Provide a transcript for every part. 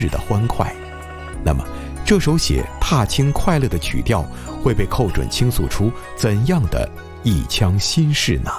日的欢快。那么这首写踏青快乐的曲调会被寇准倾诉出怎样的一腔心事呢？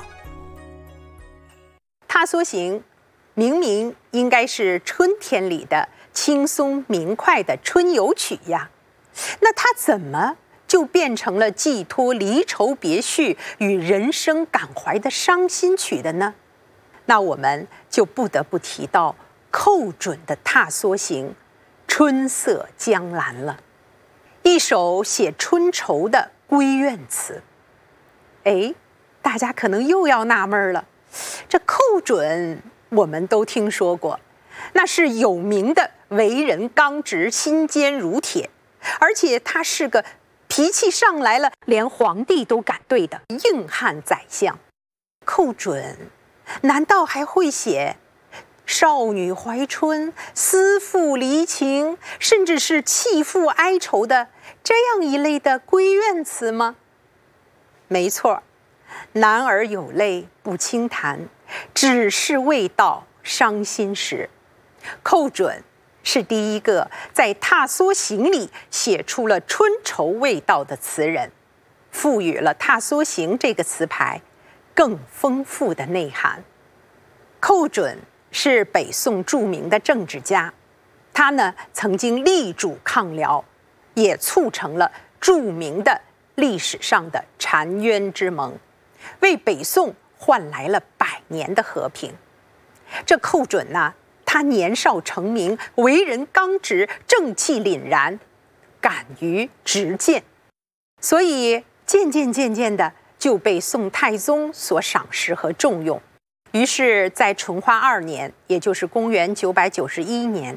踏梭行明明应该是春天里的轻松明快的春游曲呀，那它怎么就变成了寄托离愁别绪与人生感怀的伤心曲的呢？那我们就不得不提到寇准的《踏梭行》春色江南了，一首写春愁的闺怨词。大家可能又要纳闷了，这寇准我们都听说过，那是有名的为人刚直心坚如铁，而且他是个脾气上来了连皇帝都敢对的硬汉宰相。寇准难道还会写少女怀春、思妇离情，甚至是弃妇哀愁的这样一类的闺怨词吗？没错，男儿有泪不轻弹，只是未到伤心时。寇准是第一个在《踏梭行》里写出了春愁味道的词人，赋予了《踏梭行》这个词牌更丰富的内涵。寇准是北宋著名的政治家，他呢曾经力主抗辽，也促成了著名的历史上的澶渊之盟，为北宋换来了100年的和平。这寇准呢，他年少成名，为人刚直，正气凛然，敢于直谏，所以渐渐的就被宋太宗所赏识和重用。于是在淳化2年，也就是公元991年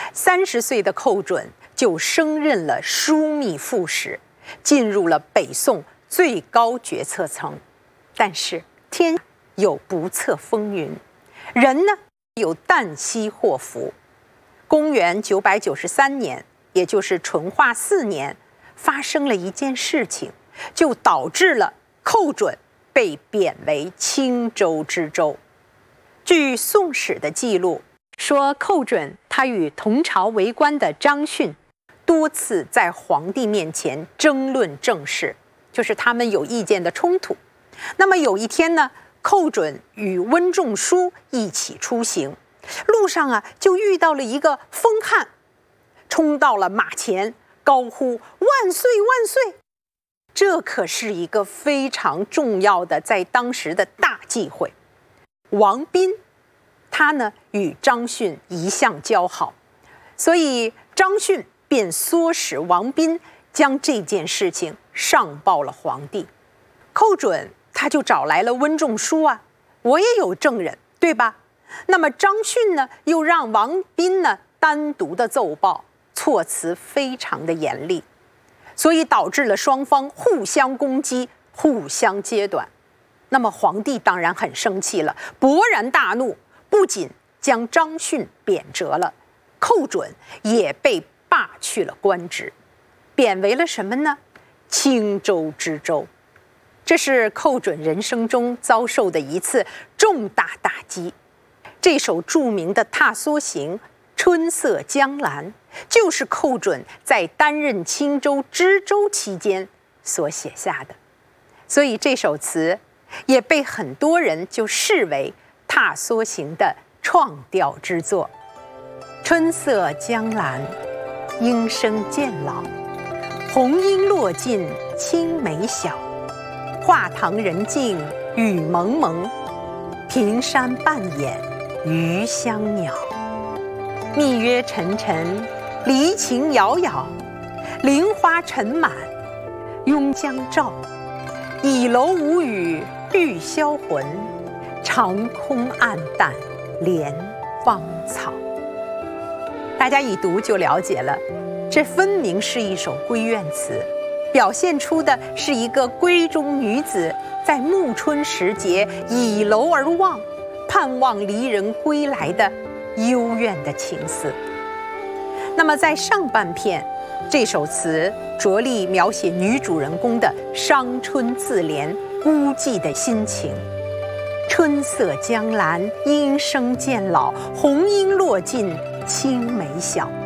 ，30岁的寇准就升任了枢密副使，进入了北宋最高决策层。但是天有不测风云，人呢有旦夕祸福。公元993年，也就是淳化4年，发生了一件事情，就导致了寇准被贬为青州知州。据《宋史》的记录说，寇准他与同朝为官的张逊多次在皇帝面前争论政事，就是他们有意见的冲突。那么有一天呢，寇准与温仲舒一起出行，路上就遇到了一个疯汉，冲到了马前，高呼万岁万岁。这可是一个非常重要的在当时的大忌讳。王斌他呢与张逊一向交好，所以张逊便唆使王斌将这件事情上报了皇帝。寇准他就找来了温仲舒我也有证人，对吧？那么张逊呢又让王斌呢单独的奏报，措辞非常的严厉，所以导致了双方互相攻击，互相揭短。那么皇帝当然很生气了，勃然大怒，不仅将张逊贬谪了，寇准也被罢去了官职，贬为了什么呢？青州知州。这是寇准人生中遭受的一次重大打击。这首著名的《踏梭行》春色江南，就是寇准在担任青州知州期间所写下的，所以这首词也被很多人就视为《踏梭行》的创调之作。春色江南，莺声渐老，红缨落尽青梅小。画堂人静雨蒙蒙，平山半掩余香鸟。密约沉沉，离情杳杳，菱花尘满，拥江照。倚楼无语欲销魂，长空暗淡莲芳草。大家一读就了解了，这分明是一首闺怨词，表现出的是一个闺中女子在暮春时节倚楼而望，盼望离人归来的幽怨的情思。那么在上半片，这首词着力描写女主人公的伤春自怜、孤寂的心情。春色江南，莺声渐老，红缨落尽青梅小。